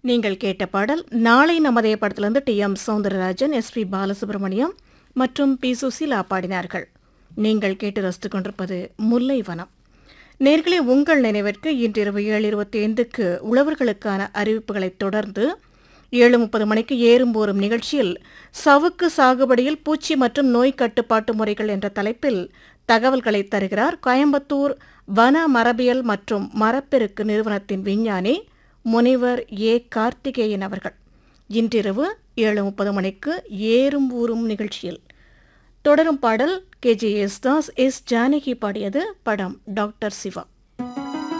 நீங்கள் கேட்ட பாடல் நாளை நமதே படத்திலிருந்து டி.எம். சௌந்தரராஜன், எஸ்.பி. பாலசுப்ரமணியம் மற்றும் பி. சுசீலா பாடினார்கள். நீங்கள் கேட்டு ரசித்துக் கொண்டிருப்பது முல்லைவனம். நேர்களே, உங்கள் நினைவிற்கு இன்றிரவு 7:25க்கு உழவர்களுக்கான அறிவிப்புகளைத் தொடர்ந்து 7:30 மணிக்கு ஏறும் போரும் நிகழ்ச்சியில் சவுக்கு சாகுபடியில் பூச்சி மற்றும் நோய் கட்டுப்பாட்டு முறைகள் என்ற தலைப்பில் தகவல்களை தருகிறார் கோயம்புத்தூர் வன மரபியல் மற்றும் மரப்பெருக்கு நிறுவனத்தின் விஞ்ஞானி முனைவர் ஏ. கார்த்திகேயன் அவர்கள். இன்றிரவு 7:30 மணிக்கு ஏறும் ஊரும் நிகழ்ச்சியில் தொடரும் பாடல் கே.ஜே. யேசுதாஸ், எஸ். ஜானகி பாடியது. படம் டாக்டர் சிவா.